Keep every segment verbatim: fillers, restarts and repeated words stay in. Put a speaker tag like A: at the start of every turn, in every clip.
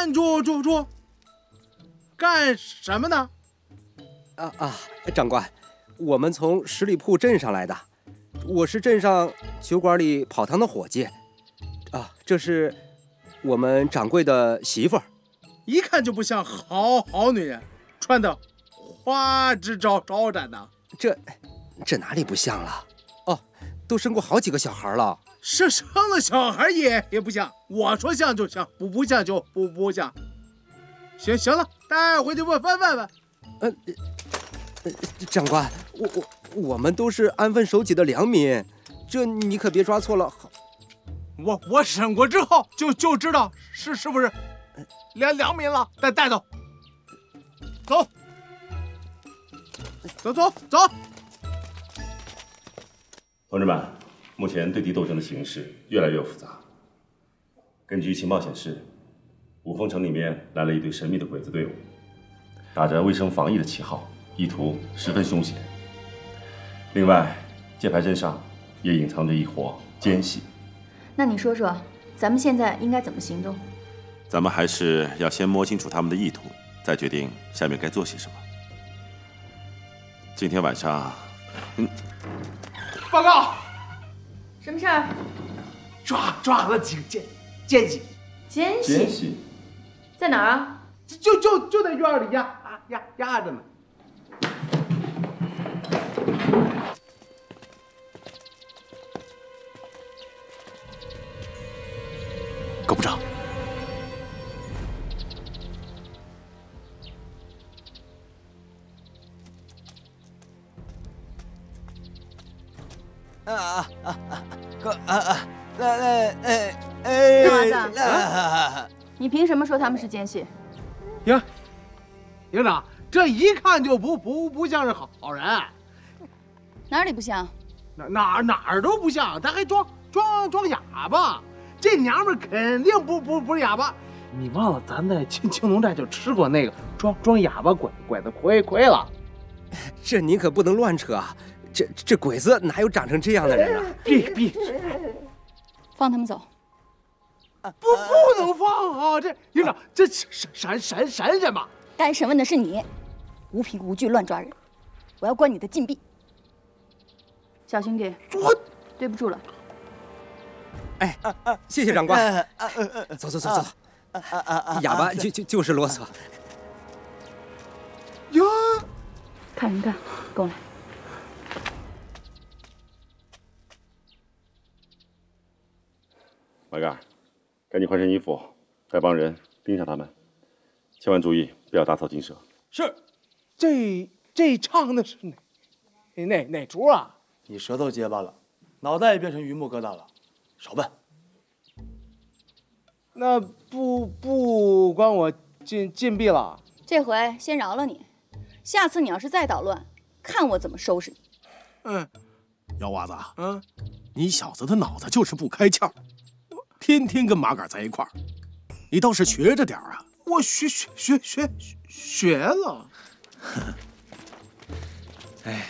A: 站住住住！干什么呢？
B: 啊啊，长官，我们从十里铺镇上来的，我是镇上酒馆里跑堂的伙计。啊，这是我们掌柜的媳妇儿，
A: 一看就不像好好女人，穿的花枝招招展的。
B: 这这哪里不像了？哦，都生过好几个小孩了。
A: 是生了小孩也也不像，我说像就像，不不像就不不像。行行了，带回去问问问问。
B: 呃，呃长官，我我我们都是安分守己的良民，这你可别抓错了。
A: 我我审过之后就就知道是是不是良良民了。带带走，走，走走走。
C: 同志们，目前对敌斗争的形势越来越复杂。根据情报显示，五峰城里面来了一队神秘的鬼子队伍，打着卫生防疫的旗号，意图十分凶险。另外，界牌镇上也隐藏着一伙奸细。
D: 那你说说，咱们现在应该怎么行动？
C: 咱们还是要先摸清楚他们的意图，再决定下面该做些什么。今天晚上，嗯，
A: 报告，
D: 什么事儿？
A: 抓抓了几个奸奸细。
D: 奸细？
C: 奸细
D: 在哪儿啊？
A: 就就就在院里压压压着呢。
E: 够不着。
B: 啊啊啊！哥啊啊！哎哎哎哎！
D: 大娃子，你凭什么说他们是奸细？
A: 营营长，这一看就不不不像是好好人。
D: 哪里不像？
A: 哪哪哪儿都不像，他还装装装哑巴。这娘们肯定不不不是哑巴。你忘了咱在青青龙寨就吃过那个装装哑巴鬼鬼子亏亏了。
B: 这您可不能乱扯啊！这这鬼子哪有长成这样的人啊？
A: 闭闭，
D: 放他们走。
A: 不不能放啊！这营长，这审审审审什么？
D: 该审问的是你，无凭无据乱抓人，我要关你的禁闭。小兄弟，
A: 我
D: 对不住了。
B: 哎，谢谢长官。走走走走，哑巴就就就是啰嗦。
A: 呀，
D: 看人干，跟我来。
C: 马盖，赶紧换身衣服，带帮人盯上他们，千万注意不要打草惊蛇。
A: 是，这这唱的是哪哪哪出啊？
E: 你舌头结巴了，脑袋也变成榆木疙瘩了，少笨。
A: 那不不关我禁禁闭了。
D: 这回先饶了你，下次你要是再捣乱，看我怎么收拾你。
A: 嗯，
F: 幺娃子，
A: 嗯，
F: 你小子的脑子就是不开窍，天天跟马杆在一块儿，你倒是学着点啊！
A: 我学学学学学了。
F: 哎。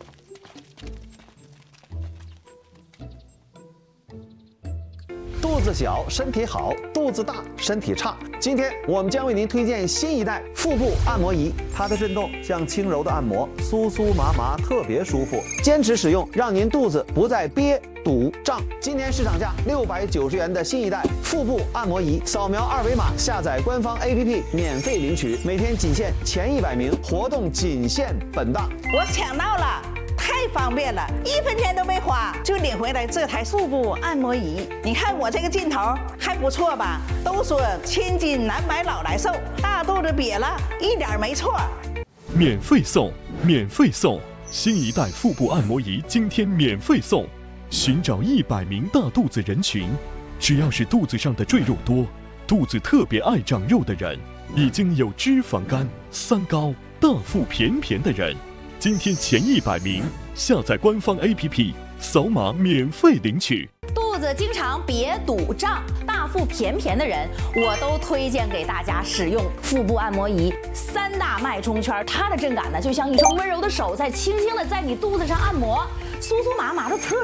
G: 肚子小身体好，肚子大身体差。今天我们将为您推荐新一代腹部按摩仪，它的震动像轻柔的按摩，酥酥麻麻，特别舒服。坚持使用，让您肚子不再憋堵胀。今年市场价六百九十元的新一代腹部按摩仪，扫描二维码下载官方 A P P 免费领取，每天仅限前一百名，活动仅限本档。
H: 我抢到了。太方便了，一分钱都没花就领回来这台腹部按摩仪。你看我这个劲头还不错吧？都说千金难买老来瘦，大肚子瘪了一点没错。
I: 免费送，免费送！新一代腹部按摩仪今天免费送！寻找一百名大肚子人群，只要是肚子上的赘肉多、肚子特别爱长肉的人，已经有脂肪肝、三高、大腹便便的人。今天前一百名下载官方 A P P， 扫码免费领取。
J: 肚子经常瘪堵胀、大腹便便的人，我都推荐给大家使用腹部按摩仪。三大脉冲圈，它的震感呢，就像一双温柔的手在轻轻的在你肚子上按摩，酥酥麻麻的，特